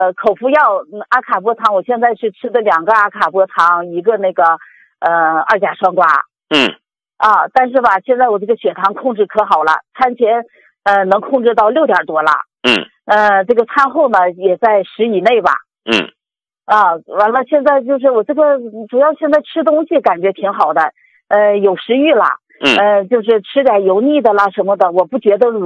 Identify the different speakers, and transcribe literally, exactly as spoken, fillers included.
Speaker 1: 呃口服药，嗯阿卡波糖，我现在是吃的两个阿卡波糖，一个那个呃二甲双胍。
Speaker 2: 嗯。
Speaker 1: 啊，但是吧，现在我这个血糖控制可好了，餐前呃能控制到六点多了。
Speaker 2: 嗯。
Speaker 1: 呃，这个餐后呢也在十以内吧。
Speaker 2: 嗯。
Speaker 1: 啊，完了，现在就是我这个主要现在吃东西感觉挺好的，呃，有食欲了。
Speaker 2: 嗯。
Speaker 1: 呃，就是吃点油腻的啦什么的，我不觉得